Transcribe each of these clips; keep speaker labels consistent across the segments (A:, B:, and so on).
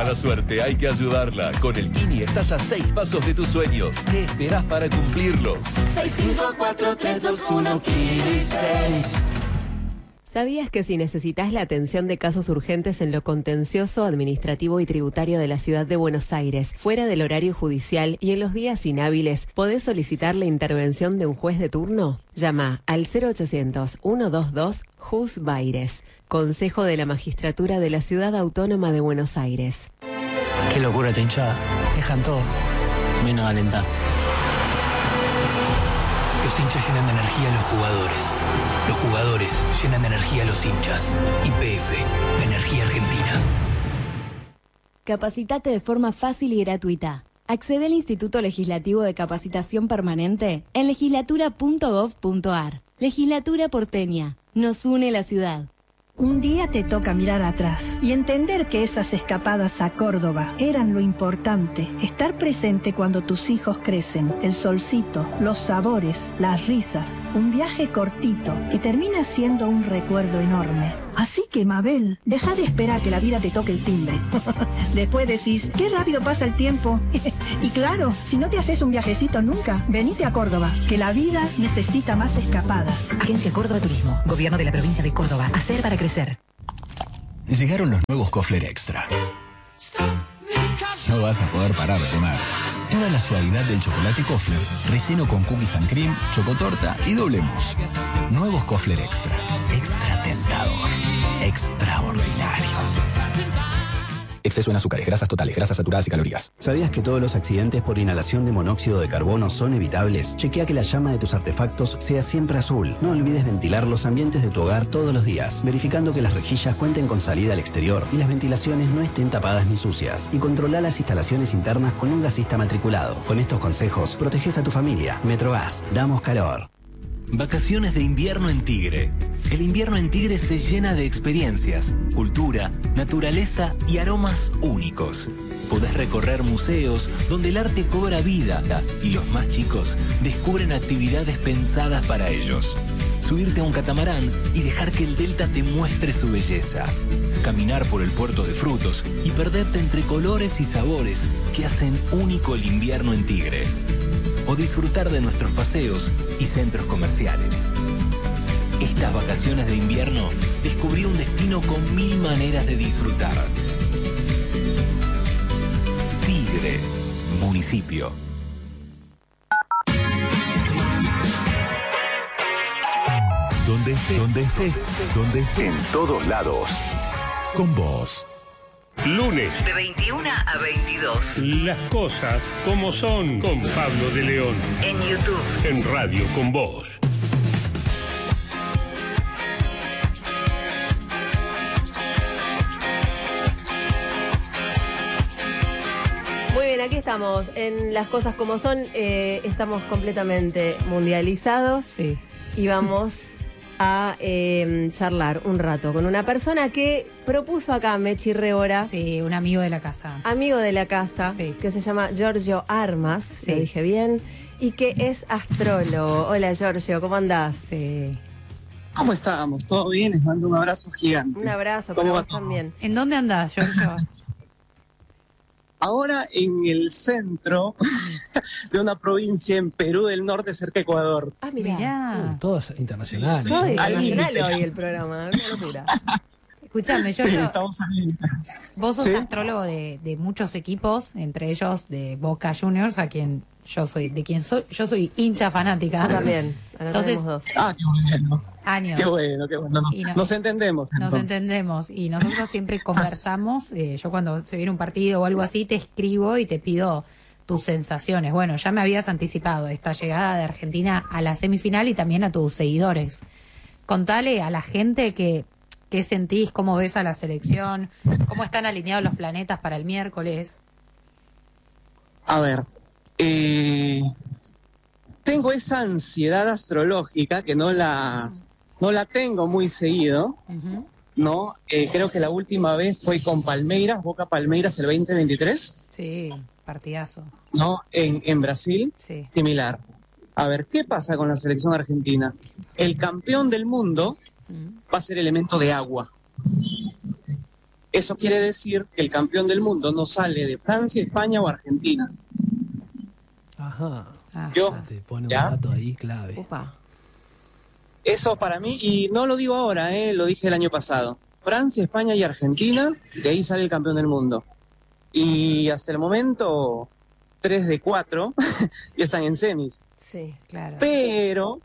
A: buena suerte hay que ayudarla. Con el Kini estás a 6 pasos de tus sueños. ¿Qué esperás para cumplirlos?
B: 654-321 Kini 6.
C: ¿Sabías que si necesitas la atención de casos urgentes en lo contencioso, administrativo y tributario de la ciudad de Buenos Aires, fuera del horario judicial y en los días inhábiles, podés solicitar la intervención de un juez de turno? Llama al 0800-122-JUSBAIRES, Consejo de la Magistratura de la Ciudad Autónoma de Buenos Aires.
D: Qué locura esta hinchada. Dejan todo, menos alentar.
E: Los hinchas llenan de energía a los jugadores. Los jugadores llenan de energía a los hinchas. YPF, Energía Argentina.
F: Capacitate de forma fácil y gratuita. Accede al Instituto Legislativo de Capacitación Permanente en legislatura.gov.ar. Legislatura porteña. Nos une la ciudad.
G: Un día te toca mirar atrás y entender que esas escapadas a Córdoba eran lo importante. Estar presente cuando tus hijos crecen, el solcito, los sabores, las risas, un viaje cortito que termina siendo un recuerdo enorme. Así que, Mabel, deja de esperar que la vida te toque el timbre. Después decís, qué rápido pasa el tiempo. Y claro, si no te haces un viajecito nunca, venite a Córdoba, que la vida necesita más escapadas.
H: Agencia Córdoba Turismo, Gobierno de la Provincia de Córdoba. Hacer para crecer.
I: Llegaron los nuevos Kofler Extra. No vas a poder parar de comer. Toda la suavidad del chocolate Kofler, relleno con cookies and cream, chocotorta y doble mousse. Nuevos Kofler Extra. Extra tentador. Extraordinario. Exceso en azúcares, grasas totales, grasas saturadas y calorías.
J: ¿Sabías que todos los accidentes por inhalación de monóxido de carbono son evitables? Chequea que la llama de tus artefactos sea siempre azul. No olvides ventilar los ambientes de tu hogar todos los días, verificando que las rejillas cuenten con salida al exterior y las ventilaciones no estén tapadas ni sucias. Y controla las instalaciones internas con un gasista matriculado. Con estos consejos, proteges a tu familia. Metrogas, damos calor.
E: Vacaciones de invierno en Tigre. El invierno en Tigre se llena de experiencias, cultura, naturaleza y aromas únicos. Podés recorrer museos donde el arte cobra vida y los más chicos descubren actividades pensadas para ellos. Subirte a un catamarán y dejar que el delta te muestre su belleza. Caminar por el puerto de frutos y perderte entre colores y sabores que hacen único el invierno en Tigre. O disfrutar de nuestros paseos y centros comerciales. Estas vacaciones de invierno, descubrí un destino con 1000 maneras de disfrutar. Tigre, municipio.
K: Donde estés. En todos lados. Con vos.
L: Lunes.
M: De 21 a 22.
L: Las cosas como son con Pablo de León.
M: En YouTube.
L: En Radio con Vos.
C: Muy bien, aquí estamos en Las Cosas Como Son. Estamos completamente mundializados.
N: Sí.
C: Y vamos a charlar un rato con una persona que propuso acá Mechi Rebora.
N: Sí, un amigo de la casa.
C: Amigo de la casa, sí. Que se llama Giorgio Armas, sí. Lo dije bien, y que es astrólogo. Hola Giorgio, ¿cómo andás?
N: Sí.
O: ¿Cómo estamos? ¿Todo bien? Les mando un abrazo gigante.
C: Un abrazo para vos también.
N: ¿En dónde andás, Giorgio?
O: Ahora en el centro de una provincia en Perú del Norte, cerca de Ecuador.
C: Ah, mirá.
D: Todo es internacional.
C: Todo es internacional hoy el programa, una locura.
N: Escuchame, Giorgio, vos sos
O: ¿Sí?
N: astrólogo de muchos equipos, entre ellos de Boca Juniors, a quien yo soy hincha fanática.
C: Yo también. Acá
N: entonces,
C: dos.
O: Ah, qué bueno.
N: Años.
O: Qué bueno. Nos entendemos.
N: Nos
O: entonces.
N: entendemos y nosotros siempre conversamos. Yo cuando se viene un partido o algo así te escribo y te pido tus sensaciones. Bueno, ya me habías anticipado esta llegada de Argentina a la semifinal y también a tus seguidores. Contale a la gente qué sentís, cómo ves a la selección, cómo están alineados los planetas para el miércoles.
O: A ver, tengo esa ansiedad astrológica que no la tengo muy seguido,
N: Uh-huh.
O: ¿no? Creo que la última vez fue con Palmeiras, Boca Palmeiras el 2023.
N: Sí, partidazo.
O: ¿No? En Brasil,
N: sí.
O: Similar. A ver, ¿qué pasa con la selección argentina? El campeón del mundo va a ser elemento de agua. Eso quiere decir que el campeón del mundo no sale de Francia, España o Argentina.
P: Ajá.
O: Yo,
P: te pone un
O: ¿ya?
P: dato ahí clave.
C: Upa.
O: Eso para mí, y no lo digo ahora, lo dije el año pasado. Francia, España y Argentina, de ahí sale el campeón del mundo. Y hasta el momento, 3 de 4 ya están en semis.
C: Sí, claro.
O: Pero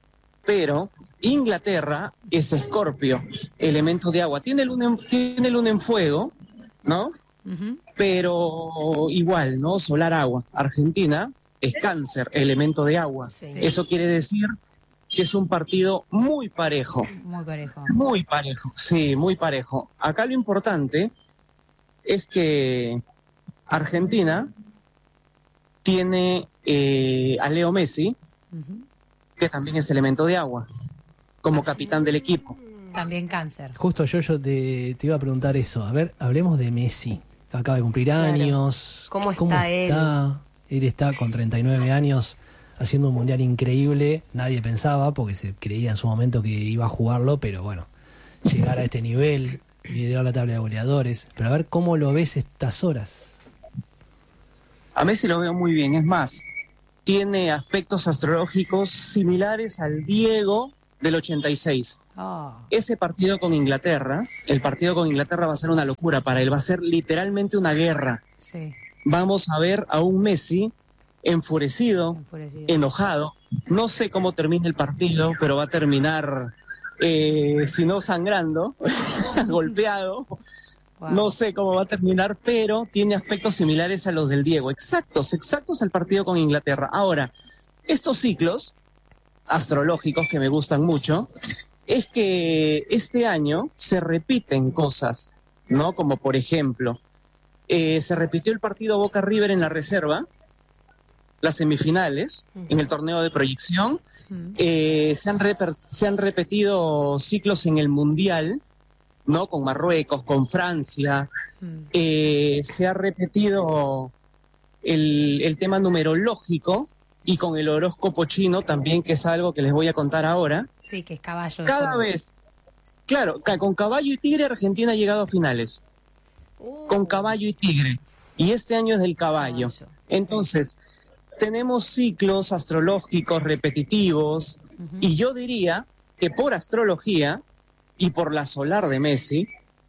O: Inglaterra es Escorpio, elemento de agua. Tiene luna en fuego, ¿no?
N: Ujú.
O: Pero igual, ¿no? Solar agua. Argentina es Cáncer, elemento de agua.
C: Sí.
O: Eso quiere decir que es un partido muy parejo.
N: Muy parejo.
O: Muy parejo, sí, muy parejo. Acá lo importante es que Argentina tiene a Leo Messi,
N: Ujú.
O: que también es elemento de agua, como capitán del equipo.
N: También Cáncer.
P: Justo yo te iba a preguntar eso. A ver, hablemos de Messi. Acaba de cumplir años.
C: ¿Cómo está él?
P: Él está con 39 años haciendo un mundial increíble. Nadie pensaba, porque se creía en su momento que iba a jugarlo, pero bueno, llegar a este nivel, liderar la tabla de goleadores. Pero a ver, ¿cómo lo ves estas horas?
O: A Messi lo veo muy bien, es más, tiene aspectos astrológicos similares al Diego del 86.
N: Oh.
O: Ese partido con Inglaterra, el partido con Inglaterra va a ser una locura para él, va a ser literalmente una guerra.
N: Sí.
O: Vamos a ver a un Messi enfurecido, enojado. No sé cómo termina el partido, pero va a terminar, si no sangrando, golpeado.
N: Wow.
O: No sé cómo va a terminar, pero tiene aspectos similares a los del Diego. Exactos al partido con Inglaterra. Ahora, estos ciclos astrológicos que me gustan mucho, es que este año se repiten cosas, ¿no? Como por ejemplo, se repitió el partido Boca River en la reserva, las semifinales, en el torneo de proyección. Se han repetido ciclos en el Mundial, ¿no? Con Marruecos, con Francia. Se ha repetido el tema numerológico y con el horóscopo chino también, que es algo que les voy a contar ahora.
N: Sí, que es caballo.
O: Cada vez, claro, con caballo y tigre Argentina ha llegado a finales. Con caballo y tigre. Y este año es del caballo. Entonces, tenemos ciclos astrológicos repetitivos, y yo diría que por astrología y por la solar de Messi,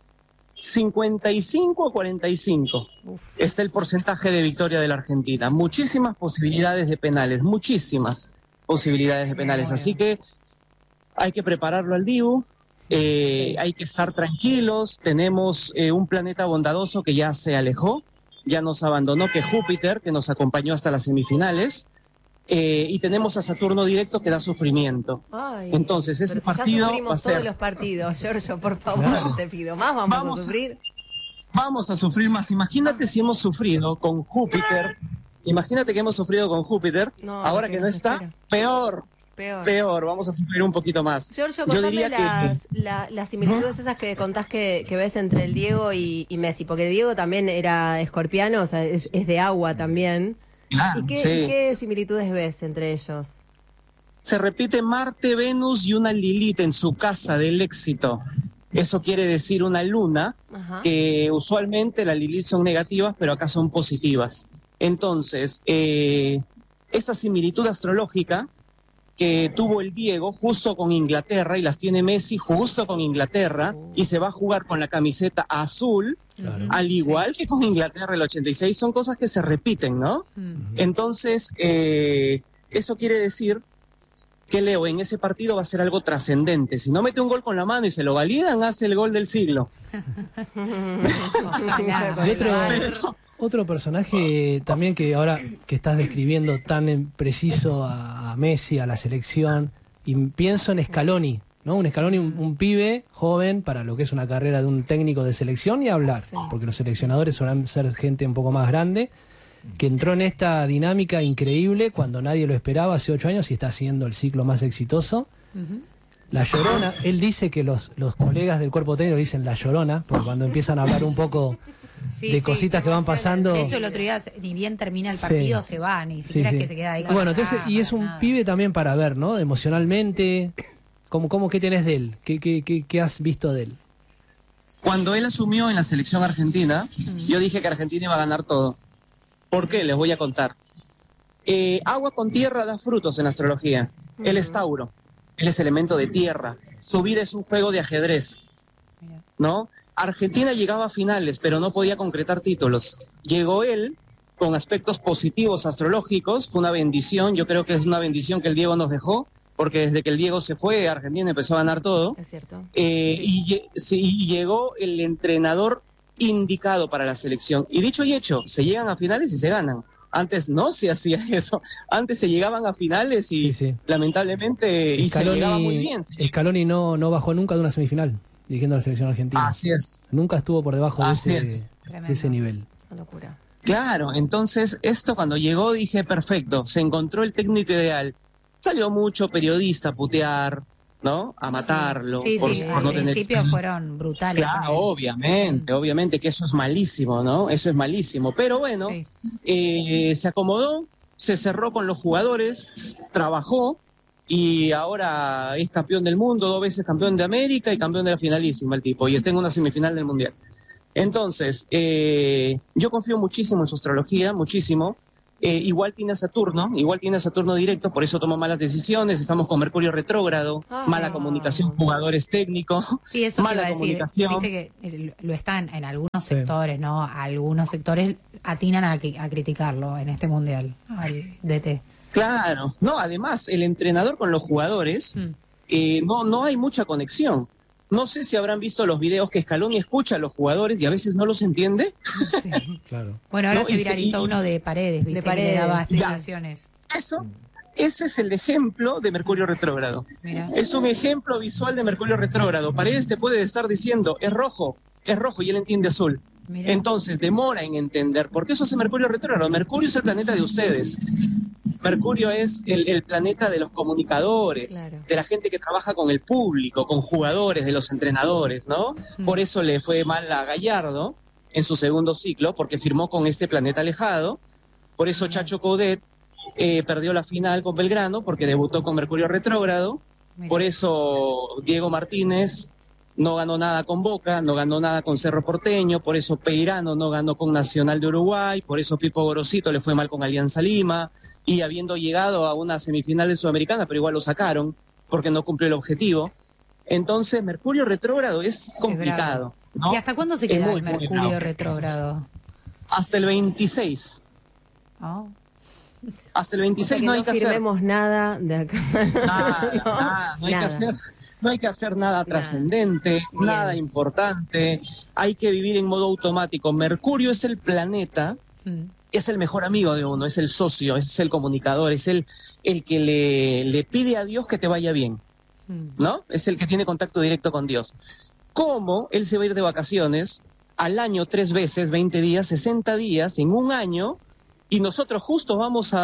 O: 55 a 45 está el porcentaje de victoria de la Argentina. Muchísimas posibilidades de penales, muchísimas posibilidades de penales. Así que hay que prepararlo al Dibu, hay que estar tranquilos. Tenemos un planeta bondadoso que ya se alejó, ya nos abandonó, que Júpiter, que nos acompañó hasta las semifinales. Y tenemos a Saturno directo que da sufrimiento.
C: Ay,
O: entonces ese
C: pero
O: partido
C: ya sufrimos
O: va a ser...
C: todos los partidos, Giorgio, por favor,
O: Claro.
C: te pido más, vamos a sufrir.
O: Vamos a sufrir más. Imagínate si hemos sufrido con Júpiter. Imagínate que hemos sufrido con Júpiter.
C: No,
O: ahora
C: que
O: que no
C: nos
O: está,
C: espera.
O: peor. Vamos a sufrir un poquito más.
C: Giorgio,
O: Yo
C: contame
O: diría
C: las similitudes esas que contás que ves entre el Diego y Messi, porque Diego también era escorpiano, o sea, es de agua también.
O: Claro,
C: ¿Y
O: sí.
C: qué similitudes ves entre ellos?
O: Se repite Marte, Venus y una Lilith en su casa del éxito. Eso quiere decir una luna,
C: Ajá.
O: que usualmente las Lilith son negativas, pero acá son positivas. Entonces, esta similitud astrológica que tuvo el Diego justo con Inglaterra, y las tiene Messi justo con Inglaterra, y se va a jugar con la camiseta azul, al igual que con Inglaterra el 86, son cosas que se repiten, ¿no? Entonces, eso quiere decir que Leo en ese partido va a ser algo trascendente. Si no mete un gol con la mano y se lo validan, hace el gol del siglo.
P: Y otro personaje también que ahora que estás describiendo tan preciso a Messi, a la selección, y pienso en Scaloni, ¿no? Un Scaloni, un pibe joven para lo que es una carrera de un técnico de selección, y hablar, porque los seleccionadores suelen ser gente un poco más grande, que entró en esta dinámica increíble cuando nadie lo esperaba hace 8 años y está haciendo el ciclo más exitoso. La Llorona, él dice que los colegas del cuerpo técnico dicen La Llorona, porque cuando empiezan a hablar un poco de cositas que van pasando...
N: De hecho, el otro día, ni bien termina el partido, se va, ni siquiera es que se queda ahí con
P: Bueno,
N: la
P: entonces, y es un pibe también para ver, ¿no? Emocionalmente, ¿qué tenés de él? ¿Qué has visto de él?
O: Cuando él asumió en la selección argentina, yo dije que Argentina iba a ganar todo. ¿Por qué? Les voy a contar. Agua con tierra da frutos en astrología. Él es Tauro, él es elemento de tierra. Su vida es un juego de ajedrez, ¿no? Argentina llegaba a finales, pero no podía concretar títulos. Llegó él con aspectos positivos astrológicos, fue una bendición. Yo creo que es una bendición que el Diego nos dejó, porque desde que el Diego se fue, Argentina empezó a ganar todo.
C: Es cierto.
O: Y llegó el entrenador indicado para la selección. Y dicho y hecho, se llegan a finales y se ganan. Antes no se hacía eso. Antes se llegaban a finales y lamentablemente y se llegaba muy bien.
P: Scaloni no bajó nunca de una semifinal dirigiendo a la selección argentina.
O: Así es.
P: Nunca estuvo por debajo de ese nivel.
C: Una locura.
O: Claro, entonces esto cuando llegó dije, perfecto, se encontró el técnico ideal. Salió mucho periodista a putear, ¿no? A matarlo.
N: Sí, al principio fueron brutales.
O: Claro, obviamente que eso es malísimo, ¿no? Eso es malísimo. Pero bueno, se acomodó, se cerró con los jugadores, trabajó y ahora es campeón del mundo, 2 veces campeón de América y campeón de la finalísima el tipo, y está en una semifinal del Mundial. Entonces, yo confío muchísimo en su astrología, muchísimo. Igual tiene a Saturno directo, por eso toma malas decisiones. Estamos con Mercurio retrógrado, mala comunicación, jugadores técnicos,
N: sí, eso
O: mala
N: te iba a decir.
O: comunicación.
N: Viste que lo están en algunos sectores, ¿no? Algunos sectores atinan a criticarlo en este mundial, al DT.
O: Claro, no, además el entrenador con los jugadores, no hay mucha conexión. No sé si habrán visto los videos que Scaloni escucha a los jugadores y a veces no los entiende.
N: Sí. Claro. Bueno, ahora se viralizó uno de Paredes, ¿viste?
C: De Paredes,
N: que le daba
C: sí.
N: explicaciones.
O: Ese es el ejemplo de Mercurio retrógrado.
N: Mira.
O: Es un ejemplo visual de Mercurio retrógrado. Paredes te puede estar diciendo, es rojo, y él entiende azul.
N: Mira.
O: Entonces demora en entender, porque eso es Mercurio retrógrado. Mercurio es el planeta de ustedes. Mercurio es el planeta de los comunicadores, de la gente que trabaja con el público, con jugadores, de los entrenadores, ¿no? Por eso le fue mal a Gallardo en su segundo ciclo, porque firmó con este planeta alejado. Por eso Chacho Coudet perdió la final con Belgrano, porque debutó con Mercurio retrógrado. Por eso Diego Martínez no ganó nada con Boca, no ganó nada con Cerro Porteño. Por eso Peirano no ganó con Nacional de Uruguay. Por eso Pipo Gorosito le fue mal con Alianza Lima. Y habiendo llegado a una semifinal de Sudamericana, pero igual lo sacaron, porque no cumplió el objetivo. Entonces, Mercurio retrógrado es complicado, ¿no?
N: ¿Y hasta cuándo se queda el Mercurio retrógrado?
O: Hasta el 26.
N: Oh.
O: Hasta el 26
C: o sea que
O: no hay que hacer.
C: No firmemos nada de acá.
O: Nada, no hay que hacer. No hay que hacer nada trascendente, nada importante. Hay que vivir en modo automático. Mercurio es el planeta... Es el mejor amigo de uno, es el socio, es el comunicador, es el que le pide a Dios que te vaya bien, ¿no? Es el que tiene contacto directo con Dios. ¿Cómo él se va a ir de vacaciones al año 3 veces, 20 días, 60 días, en un año, y nosotros justo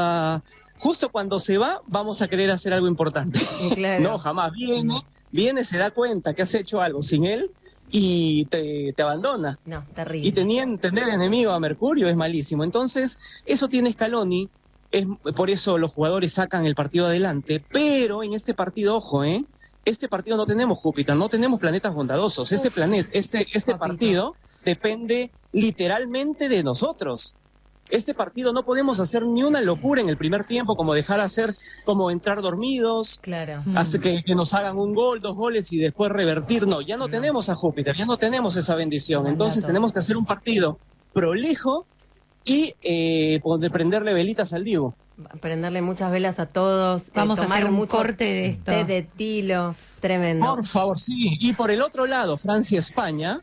O: cuando se va, vamos a querer hacer algo importante?
C: Claro.
O: No, jamás. Viene, se da cuenta que has hecho algo sin él, y te abandona.
C: No, terrible.
O: Y tener enemigo a Mercurio es malísimo. Entonces, eso tiene Scaloni, por eso los jugadores sacan el partido adelante, pero en este partido, ojo, este partido no tenemos Júpiter, no tenemos planetas bondadosos. Este partido depende literalmente de nosotros. Este partido no podemos hacer ni una locura en el primer tiempo, como como entrar dormidos, hace que nos hagan un gol, 2 goles y después revertir. No, ya no tenemos a Júpiter, ya no tenemos esa bendición. Entonces tenemos que hacer un partido prolijo y prenderle velitas al Diego.
C: Prenderle muchas velas a todos.
N: Vamos a hacer un corte de esto.
C: Té de tilo, tremendo.
O: Por favor, sí. Y por el otro lado, Francia-España,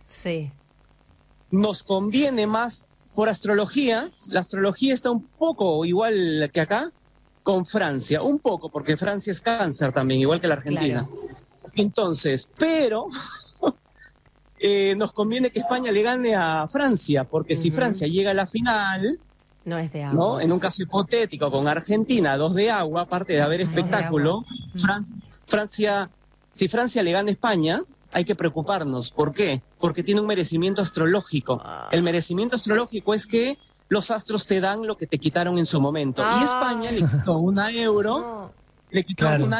O: nos conviene más. Por astrología, la astrología está un poco igual que acá con Francia, un poco, porque Francia es Cáncer también, igual que la Argentina. Entonces, pero nos conviene que España le gane a Francia, porque si Francia llega a la final,
C: no es de agua,
O: ¿no? En un caso hipotético con Argentina, 2 de agua, aparte de haber espectáculo, si Francia le gana a España, hay que preocuparnos. ¿Por qué? Porque tiene un merecimiento astrológico. El merecimiento astrológico es que los astros te dan lo que te quitaron en su momento. Y España le quitó 1 euro, le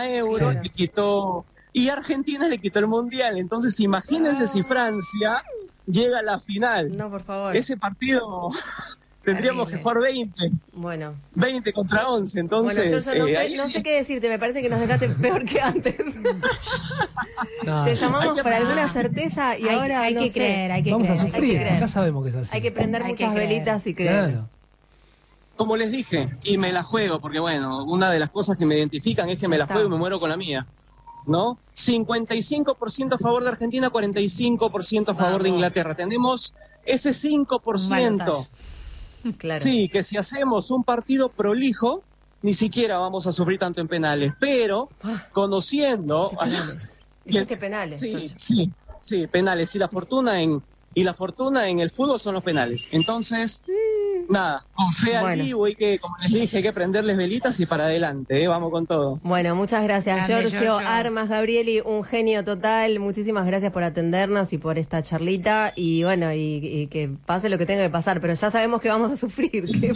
O: quitó, y Argentina le quitó el Mundial. Entonces imagínense si Francia llega a la final.
C: No, por favor.
O: Ese partido tendríamos que jugar 20.
C: Bueno.
O: 20 contra 11, entonces...
C: Bueno, yo no sé qué decirte, me parece que nos dejaste peor que antes. Te llamamos por alguna certeza y ahora
N: hay que creer,
P: Vamos a sufrir, acá sabemos que es así.
C: Hay que prender muchas velitas y creer.
P: Claro.
O: Como les dije, y me la juego, porque bueno, una de las cosas que me identifican es que me la juego y me muero con la mía, ¿no? 55% a favor de Argentina, 45% a favor de Inglaterra. Tenemos ese 5%.
C: Claro.
O: Sí, que si hacemos un partido prolijo, ni siquiera vamos a sufrir tanto en penales, pero conociendo...
C: Dijiste penales.
O: Sí, penales. Y la fortuna en el fútbol son los penales. Entonces... Nada, con fe al vivo y que, como les dije, hay que prenderles velitas y para adelante, vamos con todo.
C: Bueno, muchas gracias,
N: Grande,
C: Giorgio Armas Gabrieli, un genio total. Muchísimas gracias por atendernos y por esta charlita. Y bueno, y que pase lo que tenga que pasar, pero ya sabemos que vamos a sufrir. Qué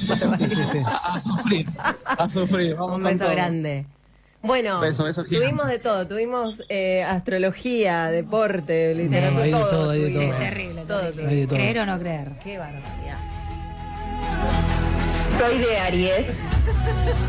O: A sufrir. Vamos
C: un beso
O: con todo.
C: grande. Bueno,
O: Beso,
C: tuvimos de todo, tuvimos astrología, deporte, literatura,
P: hay de
C: todo.
P: todo, hay de todo.
N: Es terrible, terrible.
P: Hay de todo.
N: ¿Creer o no creer?
C: Qué barbaridad.
B: Soy de Aries.